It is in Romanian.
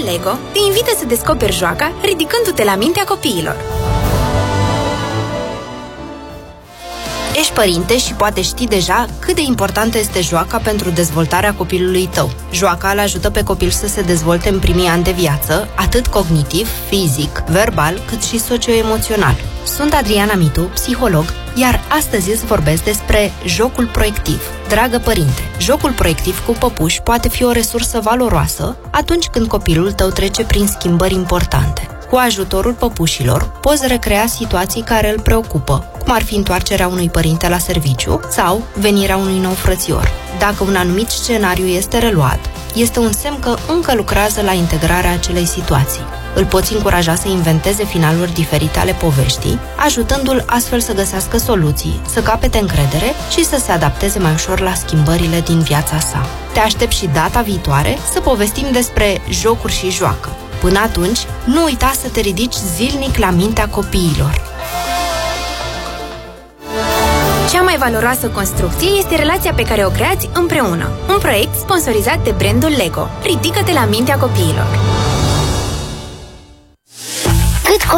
Lego te invită să descoperi joaca ridicându-te la mintea copiilor. Ești părinte și poate știi deja cât de importantă este joaca pentru dezvoltarea copilului tău. Joaca îl ajută pe copil să se dezvolte în primii ani de viață, atât cognitiv, fizic, verbal, cât și socioemoțional. Sunt Adriana Mitu, psiholog, iar astăzi îți vorbesc despre jocul proiectiv. Dragă părinte, jocul proiectiv cu păpuși poate fi o resursă valoroasă atunci când copilul tău trece prin schimbări importante. Cu ajutorul păpușilor, poți recrea situații care îl preocupă, cum ar fi întoarcerea unui părinte la serviciu sau venirea unui nou frățior. Dacă un anumit scenariu este reluat, este un semn că încă lucrează la integrarea acelei situații. Îl poți încuraja să inventeze finaluri diferite ale poveștii, ajutându-l astfel să găsească soluții, să capete încredere și să se adapteze mai ușor la schimbările din viața sa. Te aștept și data viitoare să povestim despre jocuri și joacă. Până atunci, nu uita să te ridici zilnic la mintea copiilor. Cea mai valoroasă construcție este relația pe care o creați împreună. Un proiect sponsorizat de brandul Lego. Ridică-te la mintea copiilor.